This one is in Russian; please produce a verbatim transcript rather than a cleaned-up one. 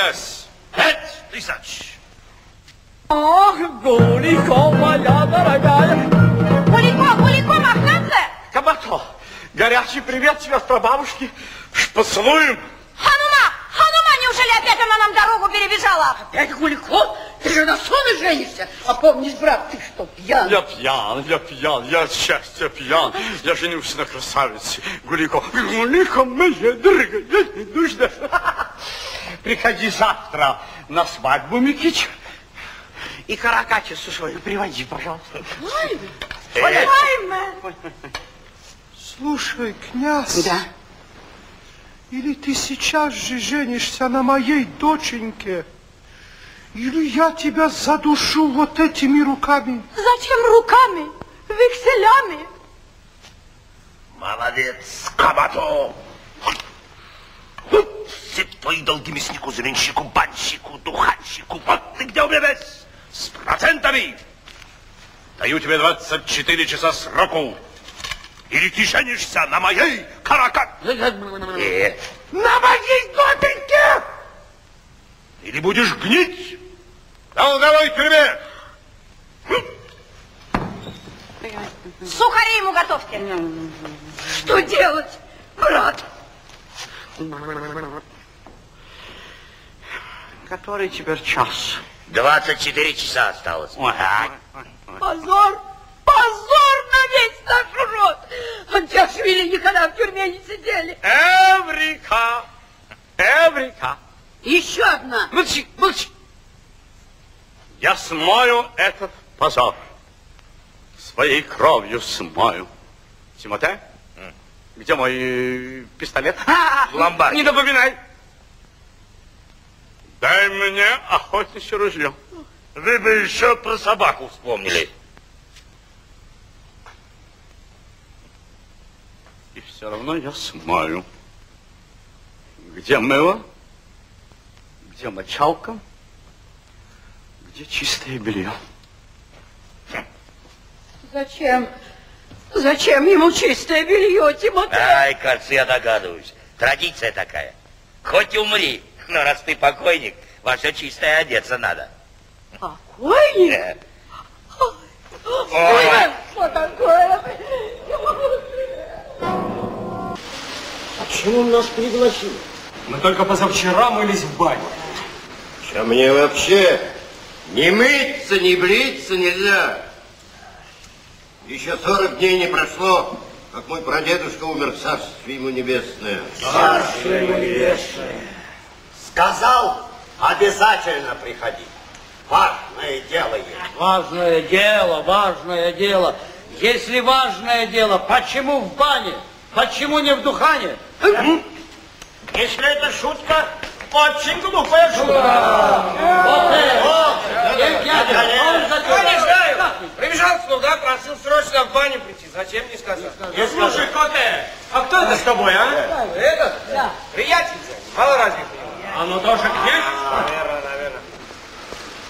князь. Пять тысяч. Ах, Гулико, моя дорогая. Гулико, Гулико, мохнатая. Кабато, горячий привет тебе от прабабушки. Поцелуем. Ханума, Ханума, неужели опять она нам дорогу перебежала? Опять Гулико? Ты же на сон женишься. А помнишь, брат, ты что, пьян? Я пьян, я пьян, я от счастья пьян. Я женился на красавице. Гулико, Гулико, моя дорогая, я не нужна. Приходи завтра на свадьбу, Микич. И каракатицу свою приводи, пожалуйста. Слушай, князь. Да. Или ты сейчас же женишься на моей доченьке, или я тебя задушу вот этими руками. Зачем руками? Векселями. Молодец, Кабато. Все твои долги мяснику, заменщику, банщику, духанщику. Вот ты где у меня весь. С процентами. Даю тебе двадцать четыре часа сроку. Или ты женишься на моей каракат... Э, на моей доченьке! Или будешь гнить в долговой тюрьме. Сухари ему готовьте. Что делать, брат? Который теперь час? двадцать четыре часа осталось. Позор! Позор на весь наш род! Антиашвили никогда в тюрьме не сидели. Эврика! Эврика! Еще одна. Молчи, молчи. Я смою этот позор. Своей кровью смою. Тимоте, mm. где мой э, пистолет? В ломбарде. Не напоминай. Дай мне охотничье ружье. Вы бы еще про собаку вспомнили. И все равно я смою. Где мыло? Где мочалка? Где чистое белье? Зачем? Зачем ему чистое белье, Тимотей? Ай, кажется, я догадываюсь. Традиция такая. Хоть умри, но раз ты покойник, во все чистое одеться надо. Покойник? Э. Ой, что такое? Почему он нас пригласил? Мы только позавчера мылись в бане. Что мне вообще не мыться, не бриться нельзя. Еще сорок дней не прошло, как мой прадедушка умер, царство ему небесное. Царство ему небесное. Сказал, обязательно приходи. Важное дело есть. Важное дело, важное дело. Если важное дело, почему в бане? Почему не в духане? Если это шутка, очень глупая шутка. Вот это! Я не знаю. Прибежал слуга, просил срочно в баню прийти. Зачем, не сказал. Не слушай, кто ты? А кто это с тобой, а? Этот? Да. Приятель, мало разве. А ну тоже князь?